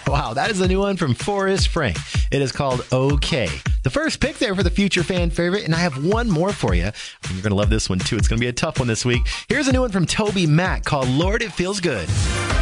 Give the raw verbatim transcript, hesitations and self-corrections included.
Wow, that is a new one from Forrest Frank. It is called Okay. The first pick there for the future fan favorite, and I have one more for you. You're going to love this one, too. It's going to be a tough one this week. Here's a new one from Toby Mac called Lord, It Feels Good.